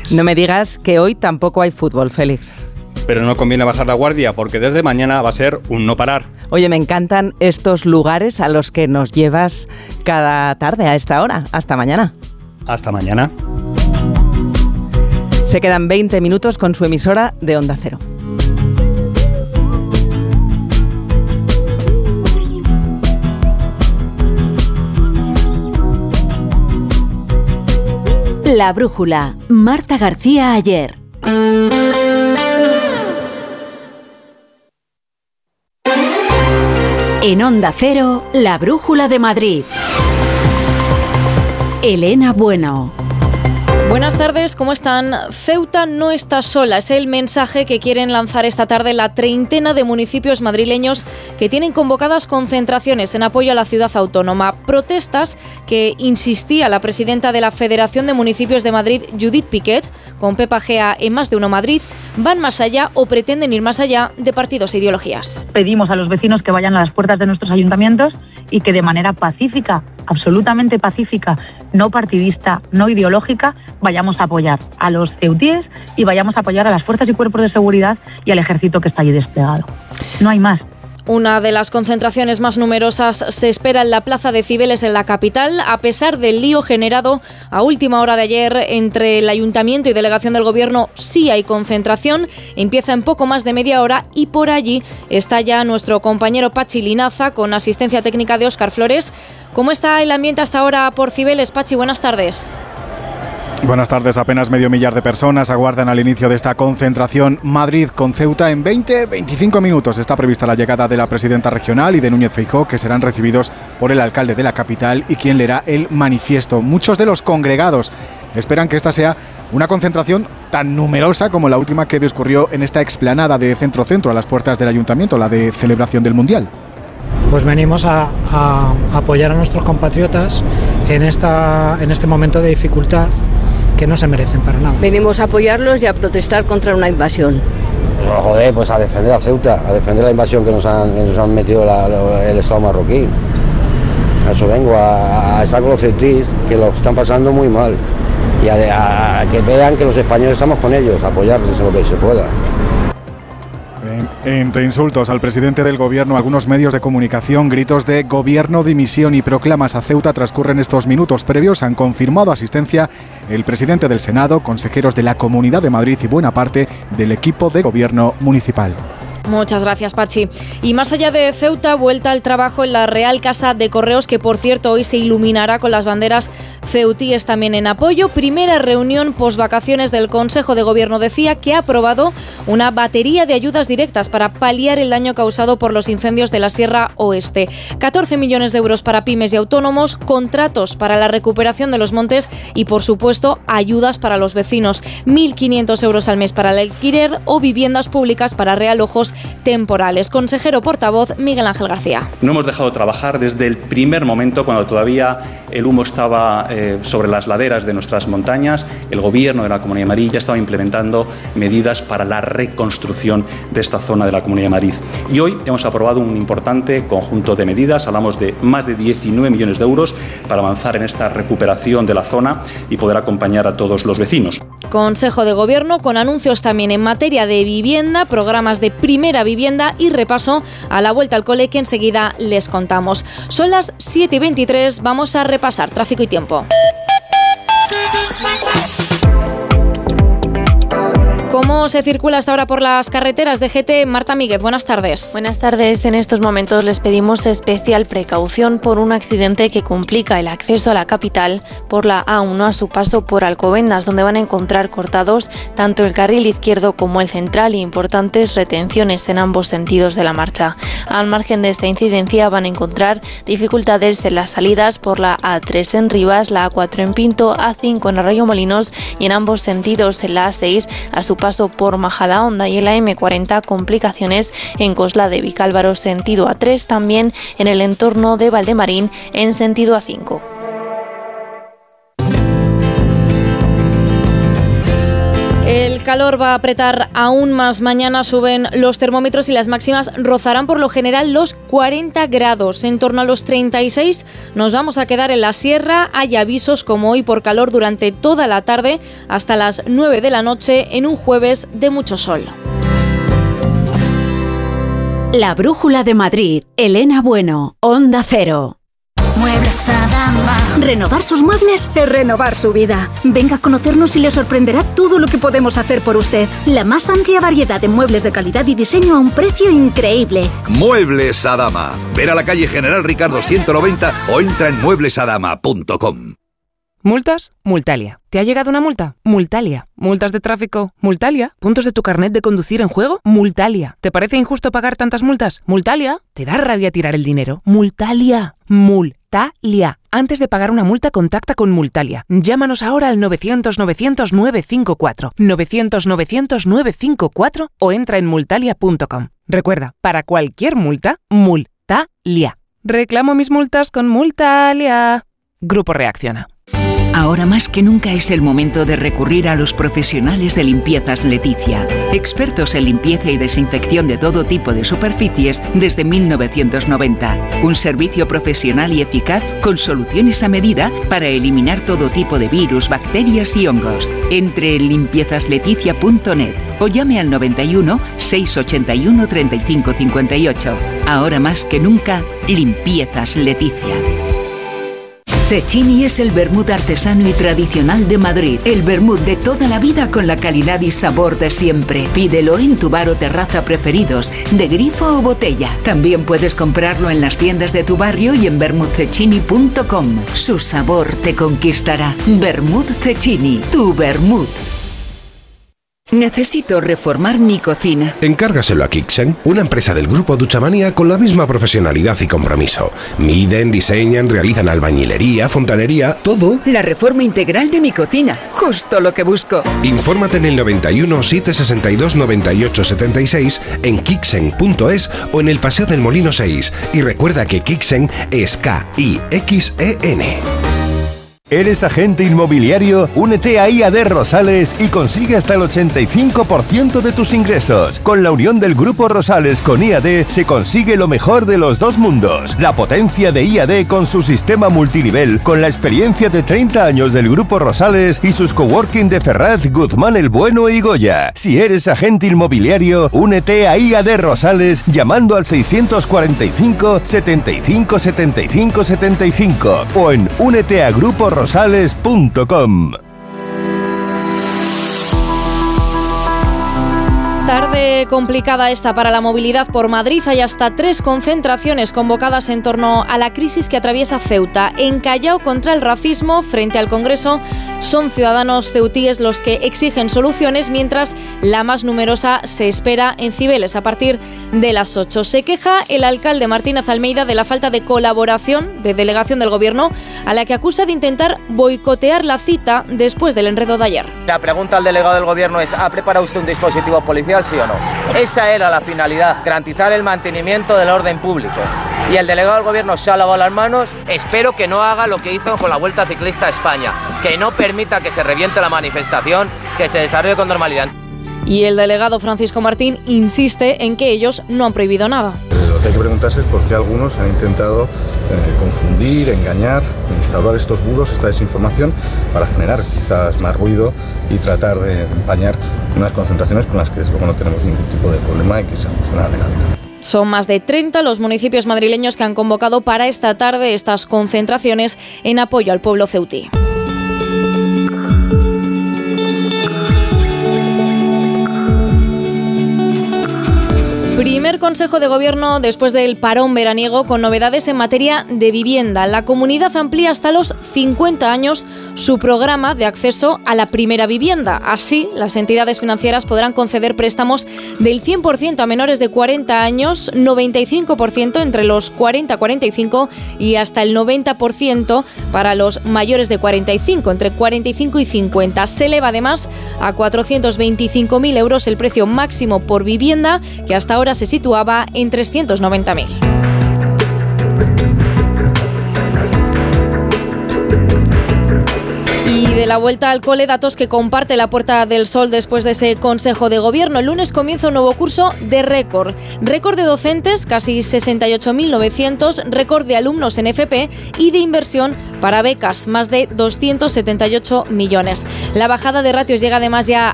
Félix. No me digas que hoy tampoco hay fútbol, Félix. Pero no conviene bajar la guardia porque desde mañana va a ser un no parar. Oye, me encantan estos lugares a los que nos llevas cada tarde a esta hora. Hasta mañana. Hasta mañana. Se quedan 20 minutos con su emisora de Onda Cero. La brújula. Marta García Ayer. En Onda Cero, La brújula de Madrid. Elena Bueno. Buenas tardes, ¿cómo están? Ceuta no está sola, es el mensaje que quieren lanzar esta tarde la treintena de municipios madrileños que tienen convocadas concentraciones en apoyo a la ciudad autónoma. Protestas que insistía la presidenta de la Federación de Municipios de Madrid, Judith Piquet, con Pepa Gea en Más de Uno Madrid, van más allá o pretenden ir más allá de partidos e ideologías. Pedimos a los vecinos que vayan a las puertas de nuestros ayuntamientos y que de manera pacífica, absolutamente pacífica, no partidista, no ideológica, vayamos a apoyar a los ceutíes y vayamos a apoyar a las fuerzas y cuerpos de seguridad y al ejército que está allí desplegado. No hay más. Una de las concentraciones más numerosas se espera en la Plaza de Cibeles en la capital, a pesar del lío generado a última hora de ayer entre el Ayuntamiento y delegación del Gobierno. Sí hay concentración, empieza en poco más de media hora y por allí está ya nuestro compañero Pachi Linaza con asistencia técnica de Óscar Flores. ¿Cómo está el ambiente hasta ahora por Cibeles? Pachi, buenas tardes. Buenas tardes. Apenas medio millar de personas aguardan al inicio de esta concentración Madrid con Ceuta. En 20-25 minutos está prevista la llegada de la presidenta regional y de Núñez Feijóo, que serán recibidos por el alcalde de la capital y quien leerá el manifiesto. Muchos de los congregados esperan que esta sea una concentración tan numerosa como la última que discurrió en esta explanada de Centro-Centro a las puertas del ayuntamiento, la de celebración del Mundial. Pues venimos a apoyar a nuestros compatriotas en este momento de dificultad que no se merecen para nada. Venimos a apoyarlos y a protestar contra una invasión. No, joder, pues a defender a Ceuta, a defender la invasión que nos han metido el Estado marroquí. A eso vengo, a estar con los ceutíes, que lo están pasando muy mal. Y a que vean que los españoles estamos con ellos, a apoyarles en lo que se pueda. Entre insultos al presidente del gobierno, algunos medios de comunicación, gritos de gobierno, dimisión y proclamas a Ceuta transcurren estos minutos previos. Han confirmado asistencia el presidente del Senado, consejeros de la Comunidad de Madrid y buena parte del equipo de gobierno municipal. Muchas gracias, Pachi. Y más allá de Ceuta, vuelta al trabajo en la Real Casa de Correos, que por cierto hoy se iluminará con las banderas ceutíes también en apoyo. Primera reunión posvacaciones del Consejo de Gobierno, decía, que ha aprobado una batería de ayudas directas para paliar el daño causado por los incendios de la Sierra Oeste. 14 millones de euros para pymes y autónomos, contratos para la recuperación de los montes y, por supuesto, ayudas para los vecinos. 1.500 euros al mes para el alquiler o viviendas públicas para realojos temporales. Consejero portavoz Miguel Ángel García. No hemos dejado de trabajar desde el primer momento, cuando todavía el humo estaba sobre las laderas de nuestras montañas. El Gobierno de la Comunidad de Madrid ya estaba implementando medidas para la reconstrucción de esta zona de la Comunidad de Madrid. Y hoy hemos aprobado un importante conjunto de medidas. Hablamos de más de 19 millones de euros para avanzar en esta recuperación de la zona y poder acompañar a todos los vecinos. Consejo de Gobierno con anuncios también en materia de vivienda, programas de primera vivienda y repaso a la vuelta al cole que enseguida les contamos. Son las 7:23, vamos a repasar tráfico y tiempo. ¿Cómo se circula hasta ahora por las carreteras de GT? Marta Míguez, buenas tardes. Buenas tardes. En estos momentos les pedimos especial precaución por un accidente que complica el acceso a la capital por la A1 a su paso por Alcobendas, donde van a encontrar cortados tanto el carril izquierdo como el central e importantes retenciones en ambos sentidos de la marcha. Al margen de esta incidencia van a encontrar dificultades en las salidas por la A3 en Rivas, la A4 en Pinto, A5 en Arroyomolinos y en ambos sentidos en la A6 a su paso por Majadahonda, y en la M40 complicaciones en Cosla de Vicálvaro sentido A3, también en el entorno de Valdemarín en sentido A5. El calor va a apretar aún más. Mañana suben los termómetros y las máximas rozarán por lo general los 40 grados. En torno a los 36 nos vamos a quedar en la sierra. Hay avisos como hoy por calor durante toda la tarde hasta las 9 de la noche en un jueves de mucho sol. La Brújula de Madrid. Elena Bueno, Onda Cero. Muebles Adama. Renovar sus muebles es renovar su vida. Venga a conocernos y le sorprenderá todo lo que podemos hacer por usted. La más amplia variedad de muebles de calidad y diseño a un precio increíble. Muebles Adama. Ver a la calle General Ricardo 190 o entra en mueblesadama.com. ¿Multas? Multalia. ¿Te ha llegado una multa? Multalia. ¿Multas de tráfico? Multalia. ¿Puntos de tu carnet de conducir en juego? Multalia. ¿Te parece injusto pagar tantas multas? Multalia. ¿Te da rabia tirar el dinero? Multalia. Multalia. Antes de pagar una multa, contacta con Multalia. Llámanos ahora al 900-900-954. 900-900-954 o entra en multalia.com. Recuerda, para cualquier multa, Multalia. Reclamo mis multas con Multalia. Grupo Reacciona. Ahora más que nunca es el momento de recurrir a los profesionales de Limpiezas Leticia, expertos en limpieza y desinfección de todo tipo de superficies desde 1990. Un servicio profesional y eficaz con soluciones a medida para eliminar todo tipo de virus, bacterias y hongos. Entre en limpiezasLeticia.net o llame al 91 681 35 58. Ahora más que nunca, Limpiezas Leticia. Cecchini es el vermut artesano y tradicional de Madrid. El vermut de toda la vida con la calidad y sabor de siempre. Pídelo en tu bar o terraza preferidos, de grifo o botella. También puedes comprarlo en las tiendas de tu barrio y en vermutcecchini.com. Su sabor te conquistará. Vermut Cecchini, tu vermut. Necesito reformar mi cocina. Encárgaselo a Kixen, una empresa del grupo Duchamania con la misma profesionalidad y compromiso. Miden, diseñan, realizan albañilería, fontanería, todo. La reforma integral de mi cocina, justo lo que busco. Infórmate en el 91 762 98 76 en kixen.es o en el Paseo del Molino 6. Y recuerda que Kixen es K-I-X-E-N. ¿Eres agente inmobiliario? Únete a IAD Rosales y consigue hasta el 85% de tus ingresos. Con la unión del Grupo Rosales con IAD se consigue lo mejor de los dos mundos. La potencia de IAD con su sistema multinivel, con la experiencia de 30 años del Grupo Rosales y sus coworking de Ferraz, Guzmán el Bueno y Goya. Si eres agente inmobiliario, únete a IAD Rosales llamando al 645 75 75 75 o en úneteagruporosales.com. Tarde complicada esta para la movilidad por Madrid. Hay hasta 3 concentraciones convocadas en torno a la crisis que atraviesa Ceuta. En Callao contra el racismo, frente al Congreso, son ciudadanos ceutíes los que exigen soluciones, mientras la más numerosa se espera en Cibeles a partir de las 8. Se queja el alcalde Martínez Almeida de la falta de colaboración de delegación del Gobierno, a la que acusa de intentar boicotear la cita después del enredo de ayer. La pregunta al delegado del Gobierno es: ¿ha preparado usted un dispositivo policial, sí o no? Esa era la finalidad, garantizar el mantenimiento del orden público. Y el delegado del Gobierno se ha lavado las manos. Espero que no haga lo que hizo con la Vuelta Ciclista a España, que no permita que se reviente la manifestación, que se desarrolle con normalidad. Y el delegado Francisco Martín insiste en que ellos no han prohibido nada. Lo que hay que preguntarse es por qué algunos han intentado confundir, engañar, instaurar estos bulos, esta desinformación, para generar quizás más ruido y tratar de empañar unas concentraciones con las que luego no tenemos ningún tipo de problema y que se ajustan a la legalidad. Son más de 30 los municipios madrileños que han convocado para esta tarde estas concentraciones en apoyo al pueblo ceutí. Primer Consejo de Gobierno después del parón veraniego con novedades en materia de vivienda. La comunidad amplía hasta los 50 años su programa de acceso a la primera vivienda. Así, las entidades financieras podrán conceder préstamos del 100% a menores de 40 años, 95% entre los 40 y 45 y hasta el 90% para los mayores de 45, entre 45 y 50. Se eleva además a 425.000 euros el precio máximo por vivienda, que hasta ahora se situaba en 390.000. Y de la vuelta al cole, datos que comparte la Puerta del Sol después de ese Consejo de Gobierno. El lunes comienza un nuevo curso de récord. Récord de docentes, casi 68.900, récord de alumnos en FP y de inversión para becas, más de 278 millones. La bajada de ratios llega además ya